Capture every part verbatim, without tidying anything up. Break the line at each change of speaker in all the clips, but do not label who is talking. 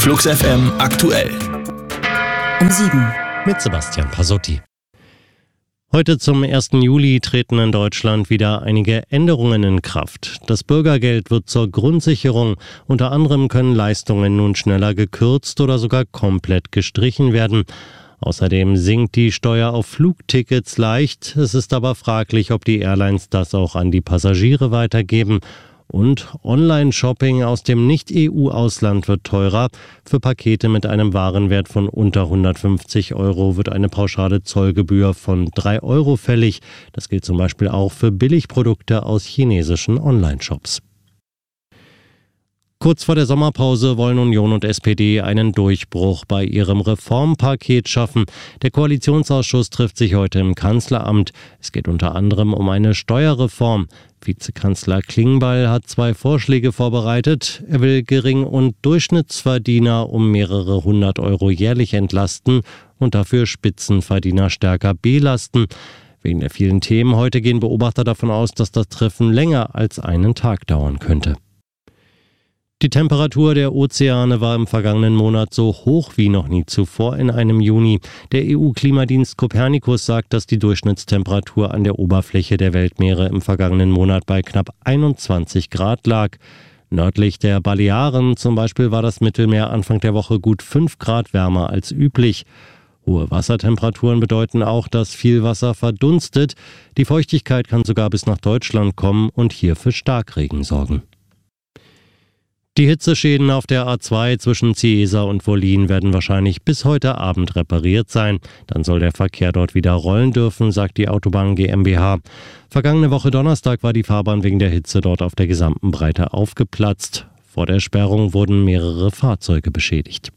Flux F M aktuell.
Um sieben.
Mit Sebastian Pasotti. Heute zum ersten Juli treten in Deutschland wieder einige Änderungen in Kraft. Das Bürgergeld wird zur Grundsicherung. Unter anderem können Leistungen nun schneller gekürzt oder sogar komplett gestrichen werden. Außerdem sinkt die Steuer auf Flugtickets leicht. Es ist aber fraglich, ob die Airlines das auch an die Passagiere weitergeben. Und Online-Shopping aus dem Nicht-E U-Ausland wird teurer. Für Pakete mit einem Warenwert von unter hundertfünfzig Euro wird eine pauschale Zollgebühr von drei Euro fällig. Das gilt zum Beispiel auch für Billigprodukte aus chinesischen Online-Shops. Kurz vor der Sommerpause wollen Union und S P D einen Durchbruch bei ihrem Reformpaket schaffen. Der Koalitionsausschuss trifft sich heute im Kanzleramt. Es geht unter anderem um eine Steuerreform. Vizekanzler Klingbeil hat zwei Vorschläge vorbereitet. Er will Gering- und Durchschnittsverdiener um mehrere hundert Euro jährlich entlasten und dafür Spitzenverdiener stärker belasten. Wegen der vielen Themen heute gehen Beobachter davon aus, dass das Treffen länger als einen Tag dauern könnte. Die Temperatur der Ozeane war im vergangenen Monat so hoch wie noch nie zuvor in einem Juni. Der E U-Klimadienst Copernicus sagt, dass die Durchschnittstemperatur an der Oberfläche der Weltmeere im vergangenen Monat bei knapp einundzwanzig Grad lag. Nördlich der Balearen zum Beispiel war das Mittelmeer Anfang der Woche gut fünf Grad wärmer als üblich. Hohe Wassertemperaturen bedeuten auch, dass viel Wasser verdunstet. Die Feuchtigkeit kann sogar bis nach Deutschland kommen und hier für Starkregen sorgen. Die Hitzeschäden auf der A zwei zwischen Ciesa und Wollin werden wahrscheinlich bis heute Abend repariert sein. Dann soll der Verkehr dort wieder rollen dürfen, sagt die Autobahn GmbH. Vergangene Woche Donnerstag war die Fahrbahn wegen der Hitze dort auf der gesamten Breite aufgeplatzt. Vor der Sperrung wurden mehrere Fahrzeuge beschädigt.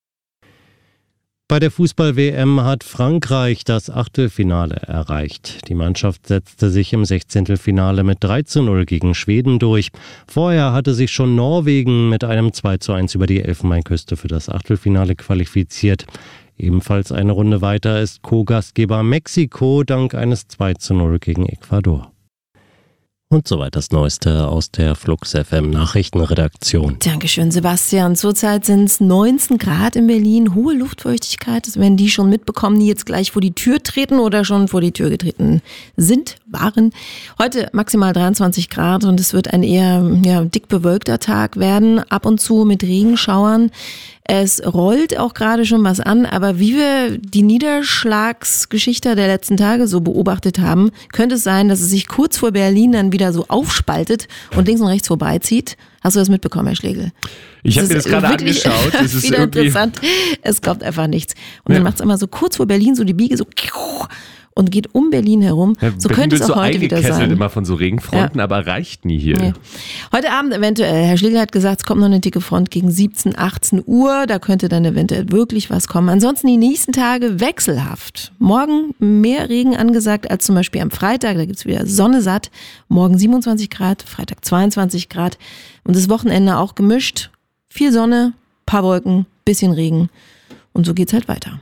Bei der Fußball-W M hat Frankreich das Achtelfinale erreicht. Die Mannschaft setzte sich im Sechzehntelfinale mit drei zu null gegen Schweden durch. Vorher hatte sich schon Norwegen mit einem zwei zu eins über die Elfenbeinküste für das Achtelfinale qualifiziert. Ebenfalls eine Runde weiter ist Co-Gastgeber Mexiko dank eines zwei zu null gegen Ecuador. Und soweit das Neueste aus der Flux F M Nachrichtenredaktion.
Dankeschön, Sebastian. Zurzeit sind es neunzehn Grad in Berlin, hohe Luftfeuchtigkeit. Das werden die schon mitbekommen, die jetzt gleich vor die Tür treten oder schon vor die Tür getreten sind, waren. Heute maximal dreiundzwanzig Grad und es wird ein eher ja, dick bewölkter Tag werden, ab und zu mit Regenschauern. Es rollt auch gerade schon was an, aber wie wir die Niederschlagsgeschichte der letzten Tage so beobachtet haben, könnte es sein, dass es sich kurz vor Berlin dann wieder so aufspaltet und links und rechts vorbeizieht. Hast du das mitbekommen, Herr Schlegel?
Ich habe mir das gerade angeschaut. Das ist
wieder interessant. Es kommt einfach nichts. Und dann ja. macht es immer so kurz vor Berlin so die Biege so und geht um Berlin herum. Ja, so
Berlin
könnte es auch
so
heute wieder sein.
Immer von so Regenfronten, ja. aber reicht nie hier.
Nee. Heute Abend eventuell. Herr Schlegel hat gesagt, es kommt noch eine dicke Front gegen siebzehn, achtzehn Uhr. Da könnte dann eventuell wirklich was kommen. Ansonsten die nächsten Tage wechselhaft. Morgen mehr Regen angesagt als zum Beispiel am Freitag. Da gibt es wieder Sonne satt. Morgen siebenundzwanzig Grad, Freitag zweiundzwanzig Grad. Und das Wochenende auch gemischt. Viel Sonne, paar Wolken, bisschen Regen. Und so geht's halt weiter.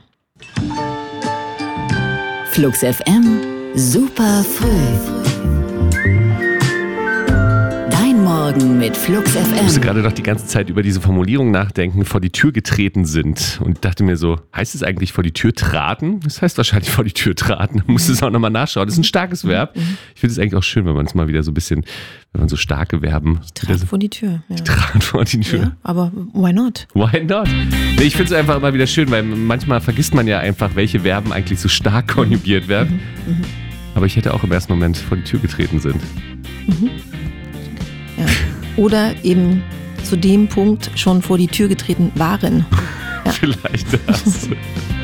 Flux F M, super früh. Dein Morgen mit Flux F M.
Ich musste gerade noch die ganze Zeit über diese Formulierung nachdenken, vor die Tür getreten sind. Und dachte mir so, heißt es eigentlich vor die Tür traten? Das heißt wahrscheinlich vor die Tür traten. Da musst du es auch nochmal nachschauen. Das ist ein starkes Verb. Ich finde es eigentlich auch schön, wenn man es mal wieder so ein bisschen, wenn man so starke Verben...
Ich trate vor die Tür. Ja.
Ich trate vor die Tür.
Ja, aber why not?
Why not? Nee, ich finde es einfach immer wieder schön, weil manchmal vergisst man ja einfach, welche Verben eigentlich so stark konjugiert werden. Mhm. Mhm. Aber ich hätte auch im ersten Moment vor die Tür getreten sind.
Mhm. Ja. Oder eben zu dem Punkt schon vor die Tür getreten waren. Ja.
Vielleicht das.